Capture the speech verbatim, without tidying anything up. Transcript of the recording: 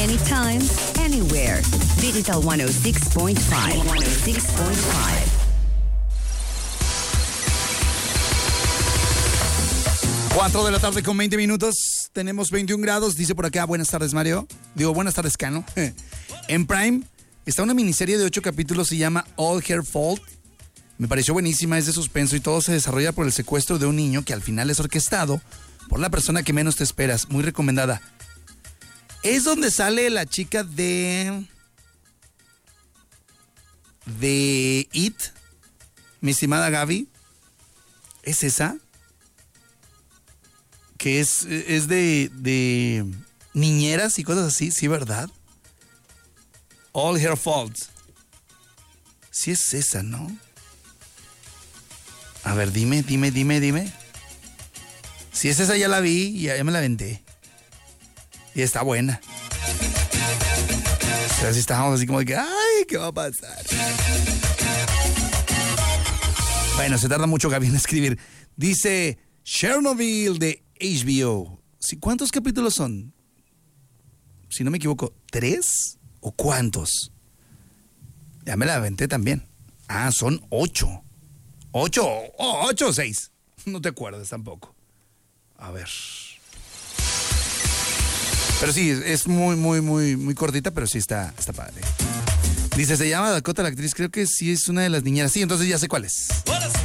anytime, anywhere. Digital ciento seis punto cinco. ciento seis punto cinco. cuatro de la tarde con veinte minutos. Tenemos veintiún grados. Dice por acá, buenas tardes, Mario. Digo, buenas tardes, Cano. En Prime está una miniserie de ocho capítulos, se llama All Her Fault. Me pareció buenísima, es de suspenso y todo se desarrolla por el secuestro de un niño que al final es orquestado por la persona que menos te esperas. Muy recomendada. Es donde sale la chica de... de It, mi estimada Gaby. ¿Es esa? Que es, es de, de niñeras y cosas así, ¿sí, verdad? All Her Faults. Sí es esa, ¿no? A ver, dime, dime, dime, dime. Si es esa, ya la vi y ya, ya me la aventé. Y está buena. O sea, si estábamos así como de que, ay, ¿qué va a pasar? Bueno, se tarda mucho Gaby en escribir. Dice Chernobyl de H B O. ¿Sí, cuántos capítulos son? Si no me equivoco, ¿tres? ¿O cuántos? Ya me la aventé también. Ah, son ocho. ¿Ocho? Oh, ¿Ocho o seis? No te acuerdas tampoco. A ver. Pero sí, es muy, muy, muy, muy cortita, pero sí está, está padre. Dice, se llama Dakota la actriz. Creo que sí es una de las niñeras. Sí, entonces ya sé cuál es.